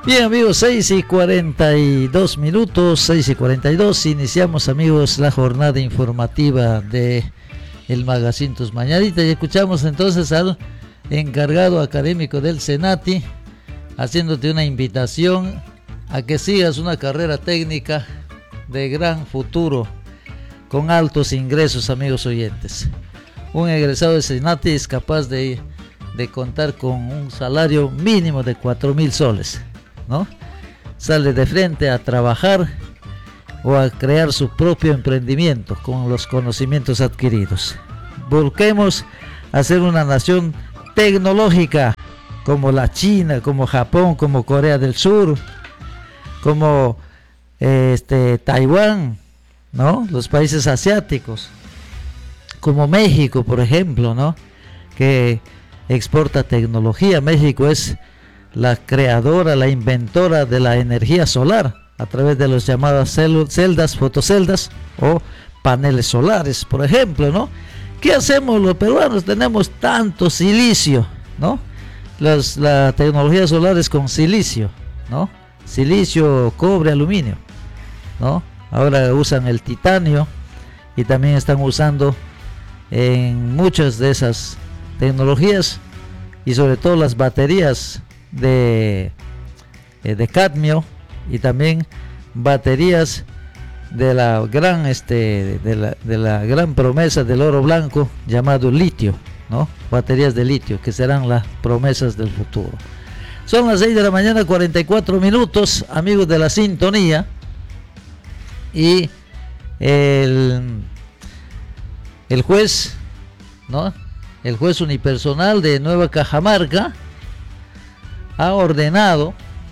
Bien, amigos, 6:42 minutos, 6:42. Iniciamos, amigos, la jornada informativa de el Magazine Tus Mañanitas y escuchamos entonces al encargado académico del Senati haciéndote una invitación a que sigas una carrera técnica de gran futuro con altos ingresos, amigos oyentes. Un egresado del Senati es capaz de contar con un salario mínimo de 4,000 soles, ¿no? Sale de frente a trabajar o a crear su propio emprendimiento con los conocimientos adquiridos. Busquemos hacer una nación tecnológica como la China, como Japón, como Corea del Sur, como Taiwán, ¿no? Los países asiáticos, como México, por ejemplo, ¿no? Que exporta tecnología. México es la creadora, la inventora de la energía solar a través de los llamados celdas, fotoceldas o paneles solares, por ejemplo, ¿no? ¿Qué hacemos los peruanos? Tenemos tanto silicio, ¿no? La tecnología solar es con silicio, ¿no? Silicio, cobre, aluminio, ¿no? Ahora usan el titanio y también están usando en muchas de esas tecnologías y sobre todo las baterías de cadmio y también baterías de la gran de la gran promesa del oro blanco llamado litio, ¿no? Baterías de litio que serán las promesas del futuro. Son las 6 de la mañana 44 minutos, amigos de la sintonía, y el juez, ¿no? El juez unipersonal de Nueva Cajamarca ha ordenado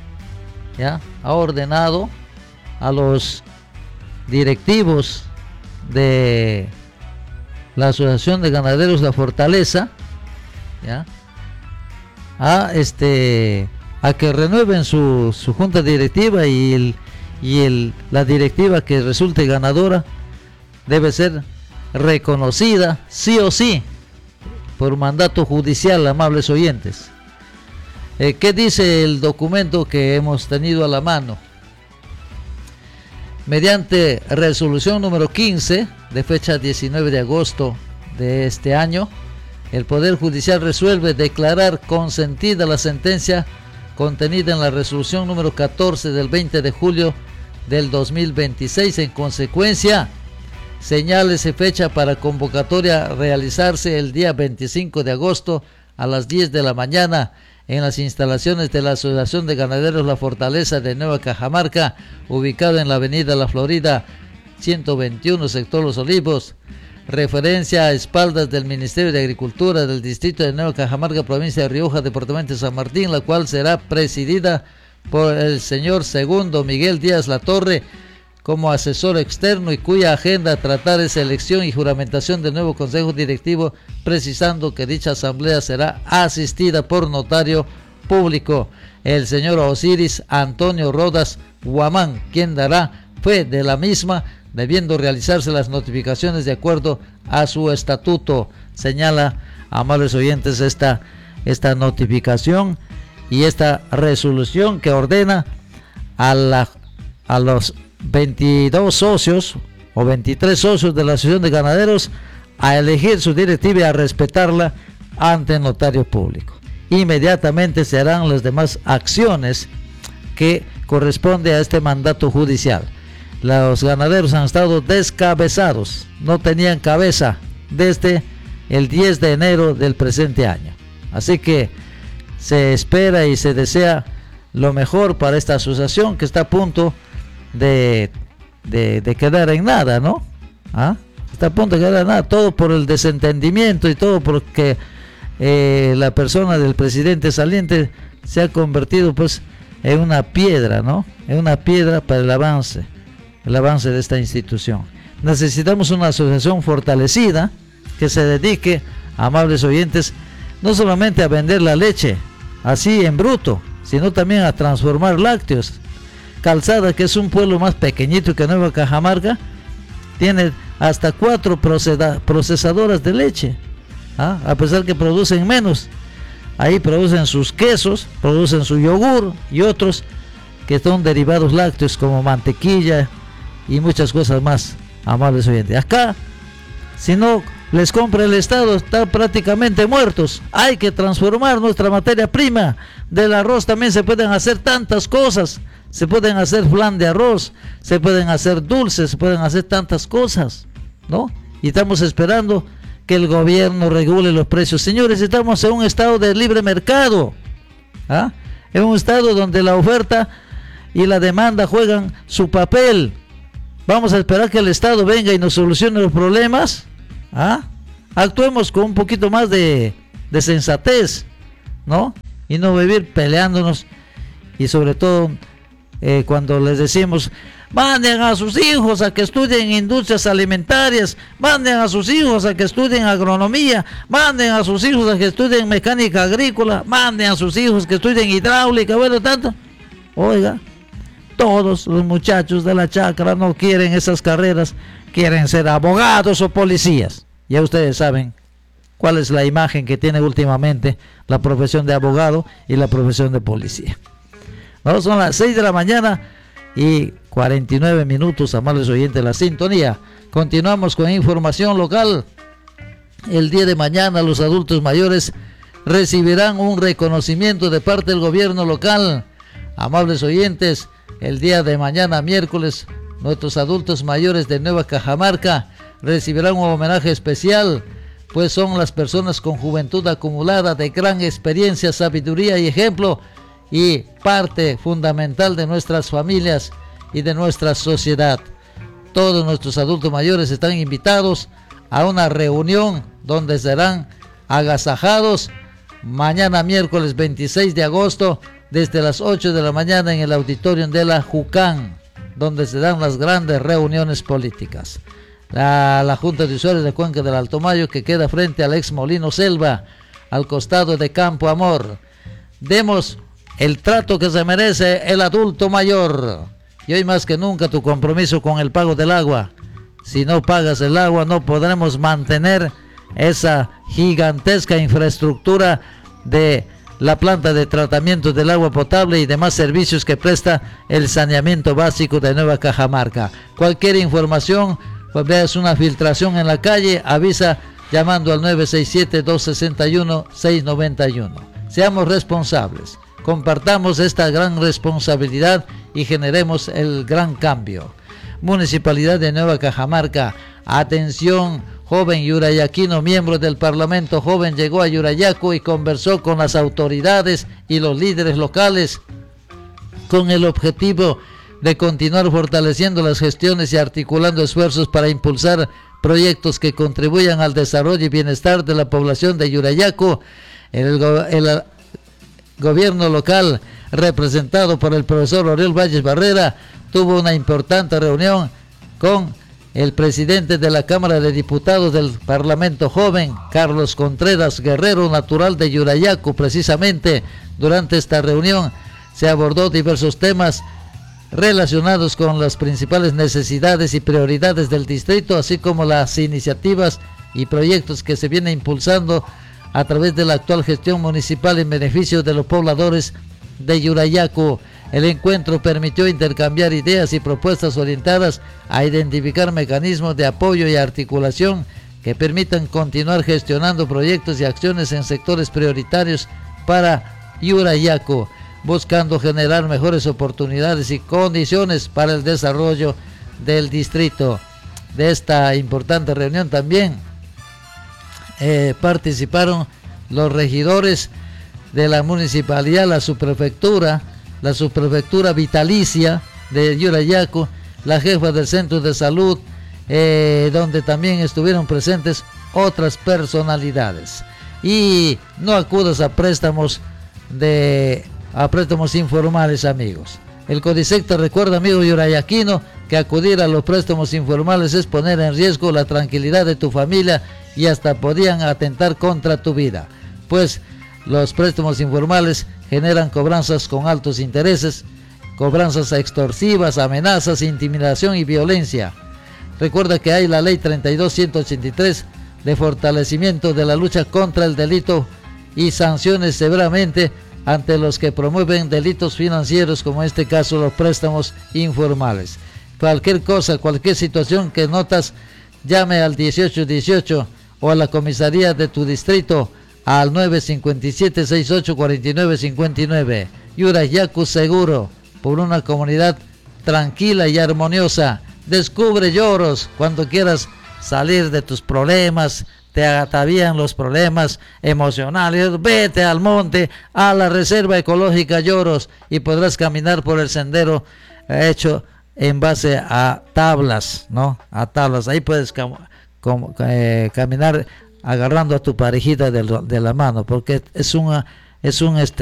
a los directivos de la Asociación de Ganaderos La Fortaleza, ¿ya? a que renueven su junta directiva y la directiva que resulte ganadora debe ser reconocida sí o sí por mandato judicial, amables oyentes. ¿Qué dice el documento que hemos tenido a la mano? Mediante resolución número 15 de fecha 19 de agosto de este año, el Poder Judicial resuelve declarar consentida la sentencia contenida en la resolución número 14 del 20 de julio del 2026. En consecuencia, señálese fecha para convocatoria a realizarse el día 25 de agosto a las 10 de la mañana en las instalaciones de la Asociación de Ganaderos La Fortaleza de Nueva Cajamarca, ubicado en la avenida La Florida 121, sector Los Olivos, referencia a espaldas del Ministerio de Agricultura del Distrito de Nueva Cajamarca, provincia de Rioja, departamento de San Martín, la cual será presidida por el señor Segundo Miguel Díaz Latorre como asesor externo y cuya agenda tratar es elección y juramentación del nuevo consejo directivo, precisando que dicha asamblea será asistida por notario público, el señor Osiris Antonio Rodas Guamán, quien dará fe de la misma, debiendo realizarse las notificaciones de acuerdo a su estatuto. Señala, amables oyentes, esta notificación y esta resolución que ordena a los 22 socios o 23 socios de la Asociación de Ganaderos a elegir su directiva y a respetarla ante el notario público. Inmediatamente se harán las demás acciones que corresponde a este mandato judicial. Los ganaderos han estado descabezados, no tenían cabeza desde el 10 de enero del presente año. Así que se espera y se desea lo mejor para esta asociación que está a punto de quedar en nada, ¿no? Está a punto de quedar en nada, todo por el desentendimiento y todo porque la persona del presidente saliente se ha convertido pues en una piedra, ¿no? En una piedra para el avance de esta institución. Necesitamos una asociación fortalecida que se dedique, amables oyentes, no solamente a vender la leche así en bruto, sino también a transformar lácteos. Calzada, que es un pueblo más pequeñito que Nueva Cajamarca, tiene hasta 4 procesadoras de leche, a pesar que producen menos. Ahí producen sus quesos, producen su yogur y otros que son derivados lácteos como mantequilla y muchas cosas más, amables oyentes. Acá, si no les compra el Estado, están prácticamente muertos. Hay que transformar nuestra materia prima. Del arroz también se pueden hacer tantas cosas. Se pueden hacer flan de arroz, se pueden hacer dulces, se pueden hacer tantas cosas, ¿no? Y estamos esperando que el gobierno regule los precios. Señores, estamos en un estado de libre mercado, ¿ah? En un estado donde la oferta y la demanda juegan su papel. Vamos a esperar que el Estado venga y nos solucione los problemas, ¿ah? Actuemos con un poquito más de sensatez, ¿no? Y no vivir peleándonos, y sobre todo cuando les decimos: manden a sus hijos a que estudien industrias alimentarias, manden a sus hijos a que estudien agronomía, manden a sus hijos a que estudien mecánica agrícola, manden a sus hijos que estudien hidráulica, bueno, tanto. Oiga, todos los muchachos de la chacra no quieren esas carreras, quieren ser abogados o policías. Ya ustedes saben cuál es la imagen que tiene últimamente la profesión de abogado y la profesión de policía. No, son las 6 de la mañana y 49 minutos, amables oyentes de la sintonía. Continuamos con información local. El día de mañana los adultos mayores recibirán un reconocimiento de parte del gobierno local. Amables oyentes, el día de mañana, miércoles, nuestros adultos mayores de Nueva Cajamarca recibirán un homenaje especial, pues son las personas con juventud acumulada de gran experiencia, sabiduría y ejemplo, y parte fundamental de nuestras familias y de nuestra sociedad. Todos nuestros adultos mayores están invitados a una reunión donde serán agasajados mañana miércoles 26 de agosto desde las 8 de la mañana en el auditorio de la Jucán, donde se dan las grandes reuniones políticas. La Junta de Usuarios de Cuenca del Alto Mayo, que queda frente al ex Molino Selva, al costado de Campo Amor. Demos el trato que se merece el adulto mayor. Y hoy más que nunca tu compromiso con el pago del agua. Si no pagas el agua, no podremos mantener esa gigantesca infraestructura de la planta de tratamiento del agua potable y demás servicios que presta el saneamiento básico de Nueva Cajamarca. Cualquier información, pues veas una filtración en la calle, avisa llamando al 967-261-691. Seamos responsables. Compartamos esta gran responsabilidad y generemos el gran cambio. Municipalidad de Nueva Cajamarca, atención, joven yurayaquino, miembro del Parlamento joven, llegó a Yurayaco y conversó con las autoridades y los líderes locales con el objetivo de continuar fortaleciendo las gestiones y articulando esfuerzos para impulsar proyectos que contribuyan al desarrollo y bienestar de la población de Yurayaco. El gobierno local, representado por el profesor Oriol Valles Barrera, tuvo una importante reunión con el presidente de la Cámara de Diputados del Parlamento Joven, Carlos Contreras Guerrero, natural de Yurayaco. Precisamente durante esta reunión se abordó diversos temas relacionados con las principales necesidades y prioridades del distrito, así como las iniciativas y proyectos que se vienen impulsando a través de la actual gestión municipal en beneficio de los pobladores de Yurayaco. El encuentro permitió intercambiar ideas y propuestas orientadas a identificar mecanismos de apoyo y articulación que permitan continuar gestionando proyectos y acciones en sectores prioritarios para Yurayaco, buscando generar mejores oportunidades y condiciones para el desarrollo del distrito. De esta importante reunión también participaron los regidores de la municipalidad, la subprefectura vitalicia de Yurayaco, la jefa del centro de salud, donde también estuvieron presentes otras personalidades. Y no acudas a préstamos informales, amigos. El Codisec te recuerda, amigo yurayaquino, que acudir a los préstamos informales es poner en riesgo la tranquilidad de tu familia y hasta podían atentar contra tu vida, pues los préstamos informales generan cobranzas con altos intereses, cobranzas extorsivas, amenazas, intimidación y violencia. Recuerda que hay la ley 32.183 de fortalecimiento de la lucha contra el delito y sanciones severamente ante los que promueven delitos financieros, como en este caso los préstamos informales. Cualquier cosa, cualquier situación que notas, llame al 1818 o a la comisaría de tu distrito al 957-6849-59. Yurayacu Seguro, por una comunidad tranquila y armoniosa. Descubre Lloros cuando quieras salir de tus problemas, te atavían los problemas emocionales. Vete al monte, a la reserva ecológica Lloros, y podrás caminar por el sendero hecho en base a tablas, ¿no? A tablas. Ahí puedes caminar agarrando a tu parejita de la mano, porque es un